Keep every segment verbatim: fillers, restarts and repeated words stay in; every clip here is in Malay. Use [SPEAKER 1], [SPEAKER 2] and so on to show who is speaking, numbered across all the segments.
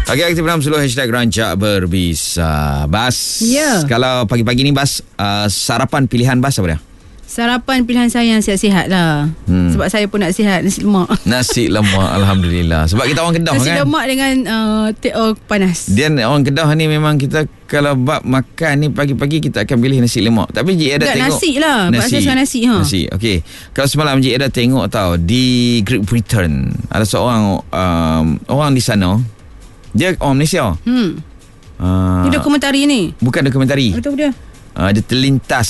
[SPEAKER 1] Okey, aktif enam puluh hashtag Rancak Berbisa. Bas,
[SPEAKER 2] Ya.
[SPEAKER 1] kalau pagi-pagi ni Bas, uh, sarapan pilihan Bas apa dia?
[SPEAKER 2] Sarapan pilihan saya yang sihat-sihat lah. Hmm. Sebab saya pun nak sihat. Nasi lemak.
[SPEAKER 1] Nasi lemak. Alhamdulillah. Sebab kita orang Kedah
[SPEAKER 2] Nasi
[SPEAKER 1] kan.
[SPEAKER 2] Nasi lemak dengan uh, teh o panas.
[SPEAKER 1] Dan orang Kedah ni memang kita kalau bab makan ni pagi-pagi kita akan pilih nasi lemak. Tapi Cik ada
[SPEAKER 2] Enggak,
[SPEAKER 1] tengok
[SPEAKER 2] nasi lah. Nasi. Saya nasi ha.
[SPEAKER 1] Nasi. Okey. Kalau semalam Cik ada tengok tau di Great Britain ada seorang um, orang di sana. Dia orang Malaysia.
[SPEAKER 2] Hmm. Uh, Ini dokumentari ni.
[SPEAKER 1] Bukan dokumentari.
[SPEAKER 2] Betul dia.
[SPEAKER 1] Uh, dia terlintas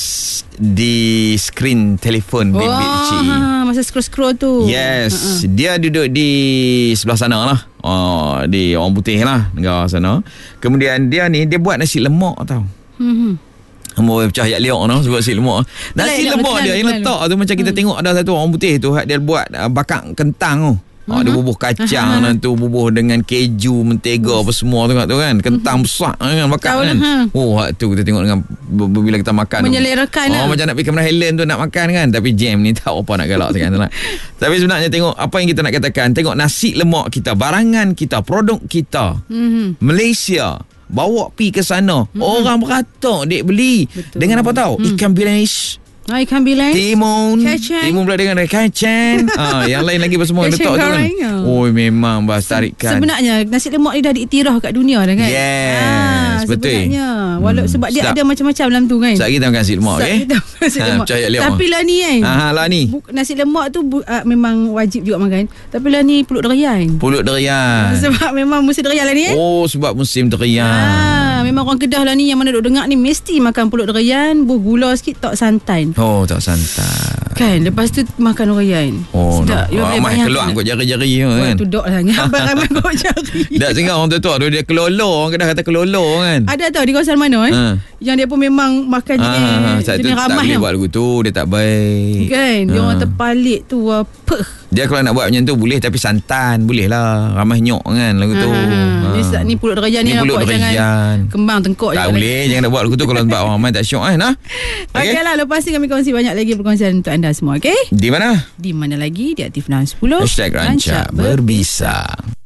[SPEAKER 1] di skrin telefon
[SPEAKER 2] oh,
[SPEAKER 1] bilik Cik.
[SPEAKER 2] Ha, masa scroll-scroll tu.
[SPEAKER 1] Yes.
[SPEAKER 2] Uh-uh.
[SPEAKER 1] Dia duduk di sebelah sana lah. Oh, di orang putih lah, negara sana. Kemudian dia ni, dia buat nasi lemak tau. Hmm. Amboi pecah yak liok tau sebab nasi lemak. Nasi lemak lemak dia yang letak tu macam kita hmm. tengok ada satu orang putih tu dia buat uh, bakar kentang tu. Uh-huh. Ada bubuh kacang uh-huh. tu, bubuh dengan keju, mentega apa semua tu, tu kan. Kentang uh-huh. besar kan bakar kan. Uh-huh. Oh, tu kita tengok dengan bila kita makan
[SPEAKER 2] menyelerakan
[SPEAKER 1] tu.
[SPEAKER 2] lah.
[SPEAKER 1] Oh, macam nak pergi Cameron Highland tu nak makan kan. Tapi jam ni tak apa nak galak sangat lah. Tapi sebenarnya tengok apa yang kita nak katakan. Tengok nasi lemak kita, barangan kita, produk kita. Uh-huh. Malaysia bawa pi ke sana. Uh-huh. Orang beratok dek beli. Betul. Dengan apa tahu? Uh-huh. Ikan bilis.
[SPEAKER 2] Ah, ikan bilis,
[SPEAKER 1] timun,
[SPEAKER 2] kacang.
[SPEAKER 1] timun pula dengan kacang. ah, yang lain lagi semua letak tu kan. Oh, memang bas tarikan.
[SPEAKER 2] Sebenarnya nasi lemak ni dah diiktiraf kat dunia dah kan.
[SPEAKER 1] Yes, ah, betul.
[SPEAKER 2] Sebenarnya walau hmm. sebab dia Sedap. ada macam-macam dalam tu kan.
[SPEAKER 1] Sekejap kita makan nasi lemak okey.
[SPEAKER 2] Nasi lemak.
[SPEAKER 1] Ha,
[SPEAKER 2] tapi lah ni kan.
[SPEAKER 1] Ha, lah ni.
[SPEAKER 2] Nasi lemak tu uh, memang wajib juga makan. Tapi lah ni pulut durian.
[SPEAKER 1] Pulut durian.
[SPEAKER 2] Sebab memang musim durian lah ni kan.
[SPEAKER 1] Oh, sebab musim durian.
[SPEAKER 2] Ah, memang orang Kedah lah ni yang mana duk dengar ni mesti makan pulut durian, buh gula sikit, tak santan.
[SPEAKER 1] Oh, tak santan.
[SPEAKER 2] Kan, lepas tu makan durian.
[SPEAKER 1] Oh,
[SPEAKER 2] sedap.
[SPEAKER 1] No. Oh, mai keluar kot jari-jari tu kan.
[SPEAKER 2] Tu dok lah. Ramai kot jari.
[SPEAKER 1] Dak singgah orang tua-tua tu dia kelolo, orang Kedah kata kelolo kan.
[SPEAKER 2] Ada tahu di kawasan mana eh? Ha. Yang dia pun memang makan ha, jenis, jenis ramah.
[SPEAKER 1] Tak boleh buat lagu tu, dia tak baik.
[SPEAKER 2] Kan, dia ha. orang terpalit tu apa.
[SPEAKER 1] Dia kalau nak buat macam tu boleh tapi santan boleh lah. Ramah nyok kan lagu tu. Ha.
[SPEAKER 2] Ha. Ni, ni pulut durian ni, ni
[SPEAKER 1] pulut
[SPEAKER 2] buat jangan kembang tengkok.
[SPEAKER 1] Tak boleh, jangan nak buat lagu tu kalau sebab orang main tak syok kan. Ha?
[SPEAKER 2] Okey okay lah, lepas ni kami kongsi banyak lagi perkongsian untuk anda semua, okey?
[SPEAKER 1] Di mana?
[SPEAKER 2] Di mana lagi? Di Aktif enam sepuluh
[SPEAKER 1] hashtag Rancak Berbisa.